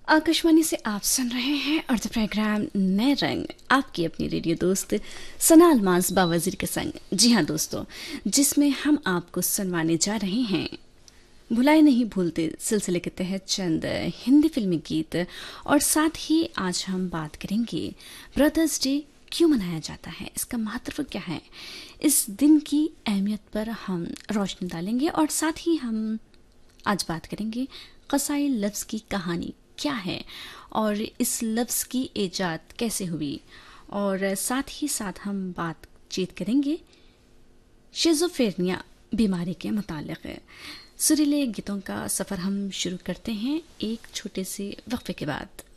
आकाशवाणी से आप सुन रहे हैं और द प्रोग्राम नए रंग आपकी अपनी रेडियो दोस्त सना अलमास बावजीर के संग। जी हाँ दोस्तों, जिसमें हम आपको सुनवाने जा रहे हैं भुलाए नहीं भूलते सिलसिले के तहत चंद हिंदी फिल्मी गीत। और साथ ही आज हम बात करेंगे ब्रदर्स डे क्यों मनाया जाता है, इसका महत्व क्या है, इस दिन की अहमियत पर हम रोशनी डालेंगे। और साथ ही हम आज बात करेंगे कसाई लफ्ज़ की कहानी क्या है और इस लफ्ज़ की ईजाद कैसे हुई। और साथ ही साथ हम बातचीत करेंगे शिज़ोफ्रेनिया बीमारी के मुतालिक। सुरीले गीतों का सफ़र हम शुरू करते हैं एक छोटे से वक्फे के बाद।